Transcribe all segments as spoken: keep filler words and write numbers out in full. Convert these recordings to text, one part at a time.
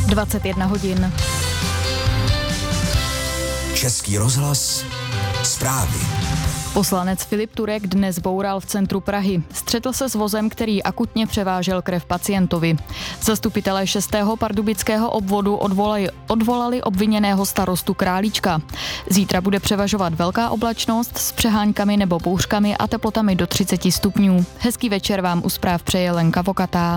dvacet jedna hodin. Český rozhlas, zprávy. Poslanec Filip Turek dnes boural v centru Prahy. Střetl se s vozem, který akutně převážel krev pacientovi. Zastupitelé šestého pardubického obvodu odvolali, odvolali obviněného starostu Králíčka. Zítra bude převažovat velká oblačnost s přeháňkami nebo bouřkami a teplotami do třicet stupňů. Hezký večer vám u zpráv přeje Lenka Vokatá.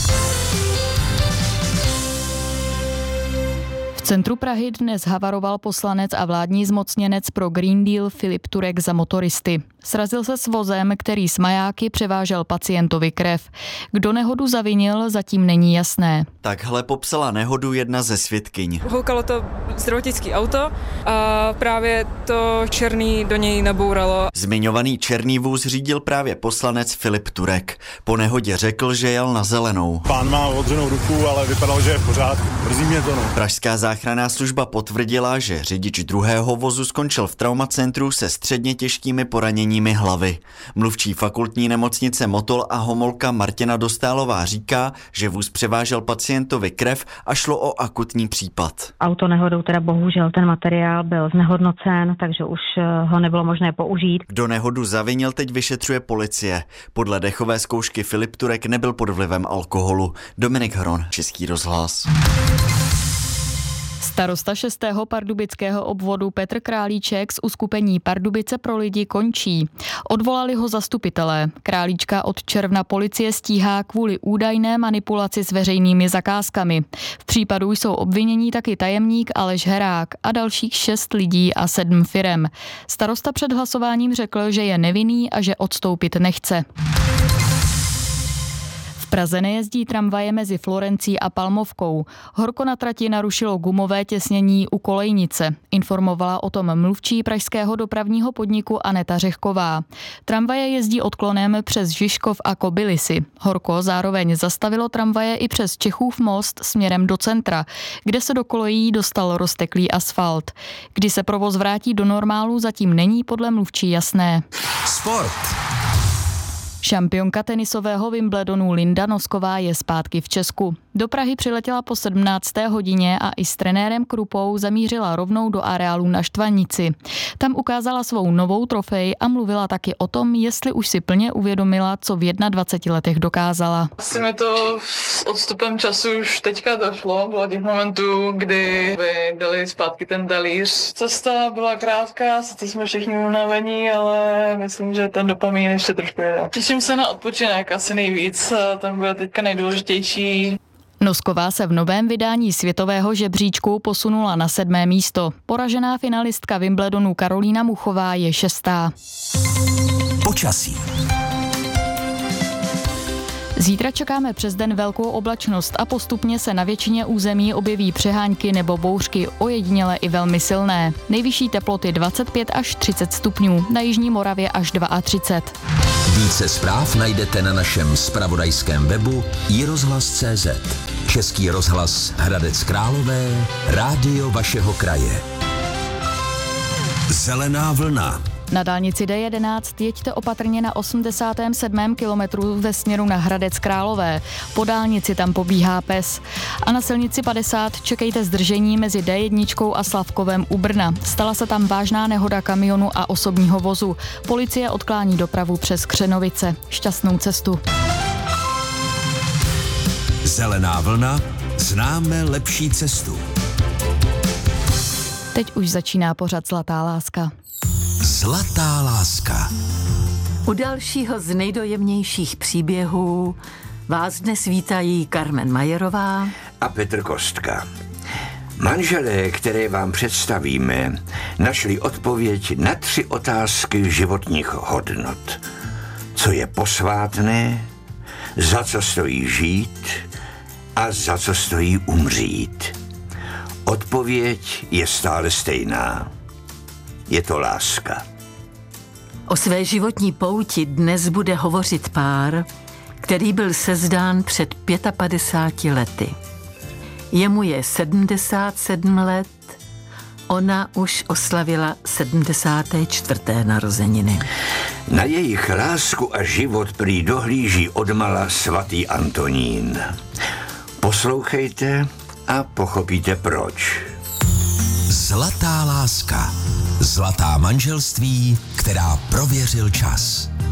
V centru Prahy dnes havaroval poslanec a vládní zmocněnec pro Green Deal Filip Turek za motoristy. Srazil se s vozem, který s majáky převážel pacientovi krev. Kdo nehodu zavinil, zatím není jasné. Takhle popsala nehodu jedna ze svědkyň. Houkalo to zdravotnický auto a právě to černý do něj nabouralo. Zmiňovaný černý vůz řídil právě poslanec Filip Turek. Po nehodě řekl, že jel na zelenou. Pán má odřenou ruku, ale vypadalo, že je v pořádku. Mrzí mě to, no. Pražská záchranná služba potvrdila, že řidič druhého vozu skončil v traumacentru se středně těžkými poraněními hlavy. Mluvčí fakultní nemocnice Motol a Homolka Martina Dostálová říká, že vůz převážel pacientovi krev a šlo o akutní případ. Autonehodou teda bohužel ten materiál byl znehodnocen, takže už ho nebylo možné použít. Kdo nehodu zavinil, teď vyšetřuje policie. Podle dechové zkoušky Filip Turek nebyl pod vlivem alkoholu. Dominik Hron, Český rozhlas. Starosta šestého pardubického obvodu Petr Králíček z uskupení Pardubice pro lidi končí. Odvolali ho zastupitelé. Králíčka od června policie stíhá kvůli údajné manipulaci s veřejnými zakázkami. V případu jsou obvinění taky tajemník Aleš Herák a dalších šest lidí a sedm firem. Starosta před hlasováním řekl, že je nevinný a že odstoupit nechce. V Praze nejezdí tramvaje mezi Florencí a Palmovkou. Horko na trati narušilo gumové těsnění u kolejnice. Informovala o tom mluvčí pražského dopravního podniku Aneta Řehková. Tramvaje jezdí odklonem přes Žižkov a Kobylisy. Horko zároveň zastavilo tramvaje i přes Čechův most směrem do centra, kde se do kolejí dostal rozteklý asfalt. Kdy se provoz vrátí do normálu, zatím není podle mluvčí jasné. Sport. Šampionka tenisového Wimbledonu Linda Nosková je zpátky v Česku. Do Prahy přiletěla po sedmnácté hodině a i s trenérem Krupou zamířila rovnou do areálu na Štvanici. Tam ukázala svou novou trofej a mluvila taky o tom, jestli už si plně uvědomila, co v dvaceti jedna letech dokázala. Asi mi to s odstupem času už teďka došlo. Bylo těch momentů, kdy by dali zpátky ten talíř. Cesta byla krátká, sice jsme všichni unavení, ale myslím, že ten dopamin ještě trošku jede. Těším se na odpočinek asi nejvíc, ten bude teďka nejdůležitější. Nosková se v novém vydání světového žebříčku posunula na sedmé místo. Poražená finalistka Wimbledonu Karolína Muchová je šestá. Počasí. Zítra čekáme přes den velkou oblačnost a postupně se na většině území objeví přehánky nebo bouřky, ojediněle i velmi silné. Nejvyšší teploty dvacet pět až třicet stupňů, na jižní Moravě až třicet dva. Více zpráv najdete na našem zpravodajském webu i rozhlas tečka cé zet. Český rozhlas Hradec Králové, rádio vašeho kraje. Zelená vlna. Na dálnici D jedenáct jeďte opatrně na osmdesátém sedmém kilometru ve směru na Hradec Králové. Po dálnici tam pobíhá pes. A na silnici padesát čekejte zdržení mezi D jedna a Slavkovem u Brna. Stala se tam vážná nehoda kamionu a osobního vozu. Policie odklání dopravu přes Křenovice. Šťastnou cestu. Zelená vlna. Známe lepší cestu. Teď už začíná pořad Zlatá láska. Zlatá láska. U dalšího z nejdojemnějších příběhů vás dnes vítají Carmen Majerová a Petr Kostka. Manželé, které vám představíme, našli odpověď na tři otázky životních hodnot. Co je posvátné, za co stojí žít a za co stojí umřít. Odpověď je stále stejná. Je to láska. O své životní pouti dnes bude hovořit pár, který byl sezdán před padesátimi pěti lety. Jemu je sedmdesát sedm let, ona už oslavila sedmdesáté čtvrté narozeniny. Na jejich lásku a život prý dohlíží odmala svatý Antonín. Poslouchejte a pochopíte proč. Zlatá láska. Zlatá manželství, která prověřil čas.